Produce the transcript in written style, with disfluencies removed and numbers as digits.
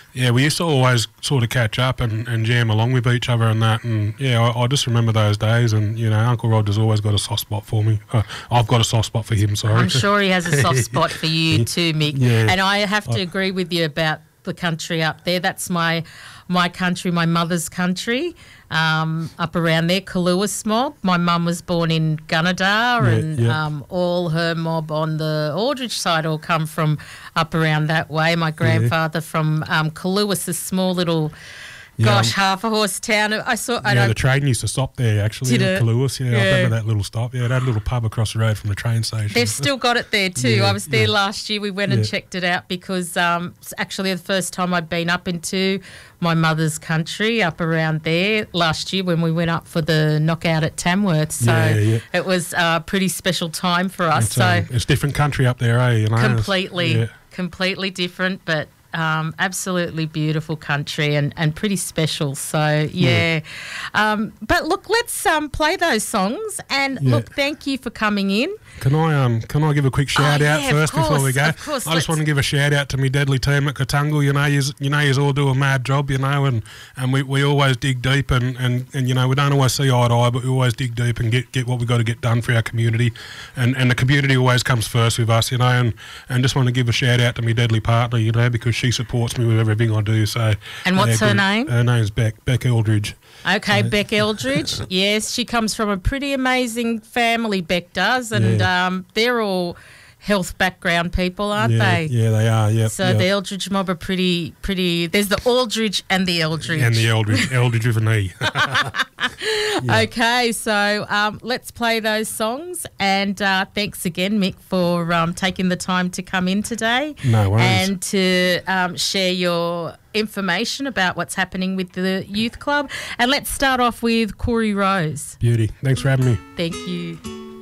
Yeah, we used to always sort of catch up and jam along with each other and that. And, yeah, I just remember those days. And, you know, Uncle Roger's always got a soft spot for me. I've got a soft spot for him, sorry. I'm sure he has a soft spot for you too, Mick. Yeah. And I have to agree with you about the country up there. That's my country, my mother's country, up around there, Kahlua Smog. My mum was born in Gunnedah, all her mob on the Aldridge side all come from up around that way. My grandfather from Kahlua, a small little... half a horse town. The train used to stop there, actually. Did it? Kahlua, I remember that little stop. Yeah, it had a little pub across the road from the train station. They've still got it there too. I was there last year. We went and checked it out because it's actually the first time I'd been up into my mother's country up around there last year when we went up for the knockout at Tamworth. So it was a pretty special time for us. It's different country up there, eh? You know? Completely different, but absolutely beautiful country and pretty special. So but look, let's play those songs and look, thank you for coming in. Can I give a quick shout out first before we go? Of course, I just want to give a shout out to me deadly team at Katungal. You know, all do a mad job, you know, and we always dig deep and you know, we don't always see eye to eye, but we always dig deep and get what we got to get done for our community, and the community always comes first with us, you know, and just want to give a shout out to me deadly partner, you know, because she supports me with everything I do. So. And what's her name? Her name's Beck Eldridge. Okay, Beck Eldridge. Yes, she comes from a pretty amazing family, Beck does, and they're all health background people, aren't they? Yeah, they are, yeah. So the Eldridge mob are pretty, there's the Aldridge and the Eldridge. And the Eldridge with an E. Okay, so let's play those songs, and thanks again, Mick, for taking the time to come in today. No worries. And to share your information about what's happening with the youth club. And let's start off with Corey Rose. Beauty. Thanks for having me. Thank you.